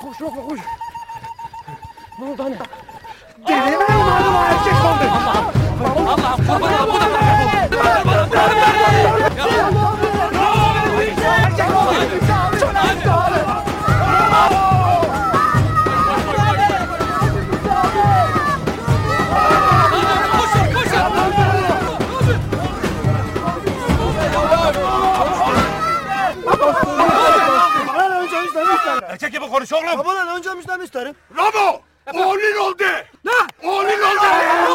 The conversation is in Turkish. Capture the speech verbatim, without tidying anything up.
Koş yok koş. Ne oldu anne? Delirme umarım erkek sandı. Allah'ım Allah'ım kurban olayım bu da. Babadan önce müjdemi isterim. Erkek gibi konuş oğlum. Babadan önce müjdemi isterim. Bravo! Oğlun oldu. Ne? Oğlun oldu.